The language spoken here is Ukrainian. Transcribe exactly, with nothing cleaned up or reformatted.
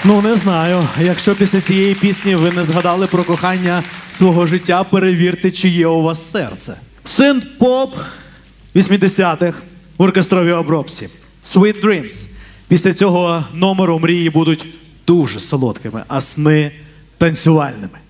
Ну, не знаю. Якщо після цієї пісні ви не згадали про кохання свого життя, перевірте, чи є у вас серце. Синт-поп вісімдесятих в оркестровій обробці. Sweet Dreams. Після цього номеру мрії будуть дуже солодкими, а сни танцювальними.